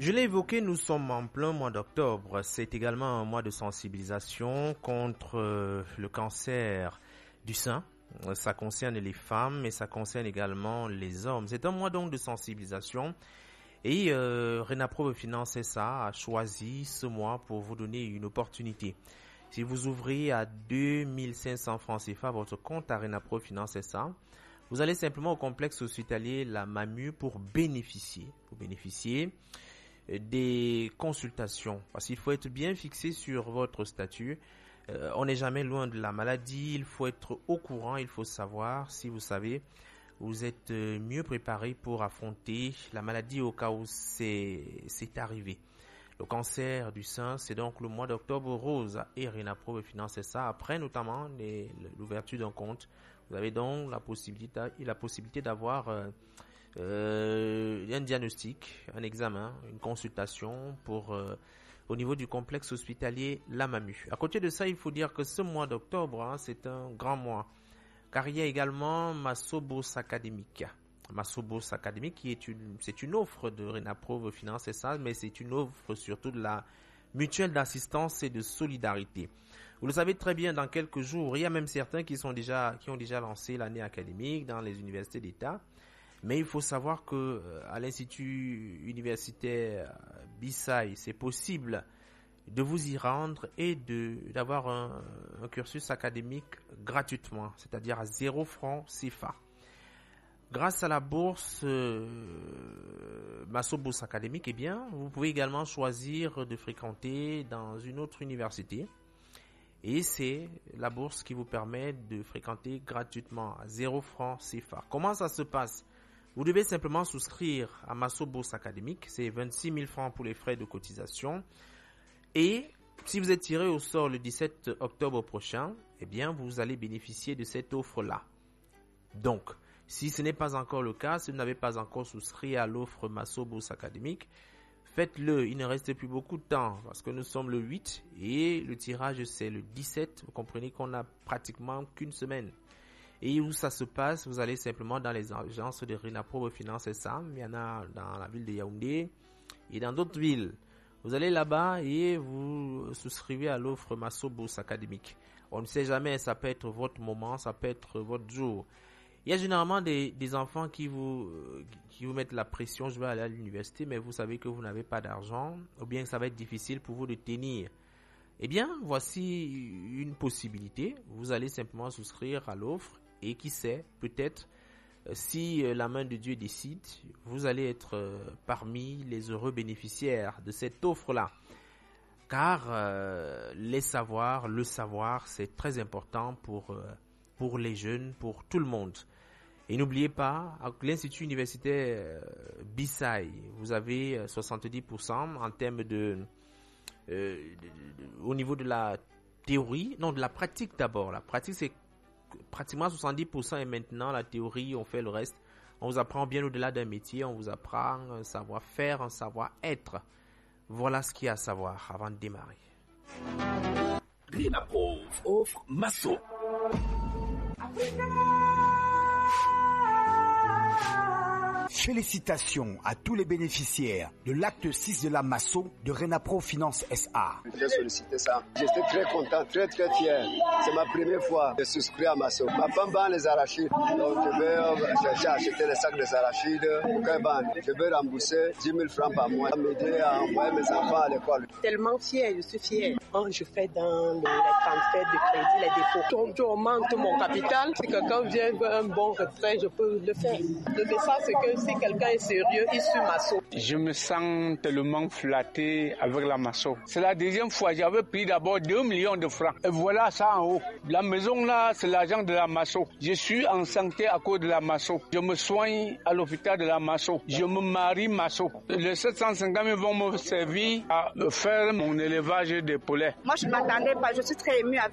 Je l'ai évoqué, nous sommes en plein mois d'octobre. C'est également un mois de sensibilisation contre le cancer du sein. Ça concerne les femmes, mais ça concerne également les hommes. C'est un mois donc de sensibilisation. Et Renapro Finance SA a choisi ce mois pour vous donner une opportunité. Si vous ouvrez à 2500 francs CFA votre compte à Renapro Finance SA, vous allez simplement au complexe hospitalier La Mamu pour bénéficier des consultations. Parce qu'il faut être bien fixé sur votre statut. On n'est jamais loin de la maladie. Il faut être au courant. Il faut savoir si vous savez, vous êtes mieux préparé pour affronter la maladie au cas où c'est arrivé. Le cancer du sein, c'est donc le mois d'octobre rose et Renapro Finance SA. Après notamment l'ouverture d'un compte, vous avez donc la possibilité d'avoir un diagnostic, un examen, une consultation pour au niveau du complexe hospitalier La Mamu. À côté de ça, il faut dire que ce mois d'octobre, c'est un grand mois, car il y a également Massobos Académique. Massobos Académique, c'est une offre de Renapro Finance SA, mais c'est une offre surtout de la mutuelle d'assistance et de solidarité. Vous le savez très bien, dans quelques jours, il y a même certains qui ont déjà lancé l'année académique dans les universités d'État. Mais il faut savoir que à l'Institut universitaire Bissaï, c'est possible de vous y rendre et d'avoir un cursus académique gratuitement, c'est-à-dire à 0 francs CFA. Grâce à la bourse Massobos Académique, eh bien, vous pouvez également choisir de fréquenter dans une autre université. Et c'est la bourse qui vous permet de fréquenter gratuitement à 0 francs CFA. Comment ça se passe? Vous devez simplement souscrire à Massobos Académique, c'est 26 000 francs pour les frais de cotisation. Et si vous êtes tiré au sort le 17 octobre prochain, eh bien vous allez bénéficier de cette offre-là. Donc, si ce n'est pas encore le cas, si vous n'avez pas encore souscrit à l'offre Massobos Académique, faites-le, il ne reste plus beaucoup de temps parce que nous sommes le 8 et le tirage c'est le 17. Vous comprenez qu'on n'a pratiquement qu'une semaine. Et où ça se passe, vous allez simplement dans les agences de Renapro Finance SA. Il y en a dans la ville de Yaoundé et dans d'autres villes. Vous allez là-bas et vous souscrivez à l'offre Massobos Académique. On ne sait jamais, ça peut être votre moment, ça peut être votre jour. Il y a généralement des enfants qui vous mettent la pression, je vais aller à l'université, mais vous savez que vous n'avez pas d'argent, ou bien que ça va être difficile pour vous de tenir. Eh bien, voici une possibilité. Vous allez simplement souscrire à l'offre et qui sait, peut-être, si la main de Dieu décide, vous allez être parmi les heureux bénéficiaires de cette offre-là. Car le savoir, c'est très important pour les jeunes, pour tout le monde. Et n'oubliez pas, à l'Institut universitaire Bissaï, vous avez 70% en termes au niveau de la théorie, non, de la pratique d'abord. La pratique, c'est pratiquement 70% et maintenant la théorie, on fait le reste. On vous apprend bien au-delà d'un métier, on vous apprend un savoir-faire, un savoir-être. Voilà ce qu'il y a à savoir avant de démarrer. Renapro offre Masso. Félicitations à tous les bénéficiaires de l'acte 6 de la Masso de Renapro Finance SA. J'ai sollicité ça. J'étais très content, très très fier. C'est ma première fois de souscrire à Masso. Ma femme vend les arachides. Donc je vais chercher à acheter les sacs des arachides. Je vais rembourser 10 000 francs par mois. Ça m'aider à envoyer mes enfants à l'école. Tellement fier, je suis fier. Quand je fais dans les transferts de crédit, les dépôts, je augmente mon capital. Si quelqu'un vient veut un bon retrait, je peux le faire. Le message, c'est que si quelqu'un est sérieux, il suit Masso. Je me sens tellement flatté avec la Masso. C'est la deuxième fois. J'avais pris d'abord 2 millions de francs. Et voilà ça en haut. La maison là, c'est l'argent de la Masso. Je suis en santé à cause de la Masso. Je me soigne à l'hôpital de la Masso. Je me marie Masso. Les 750 000 vont me servir à faire mon élevage de poulets. Moi, je ne m'attendais pas. Je suis très émue avec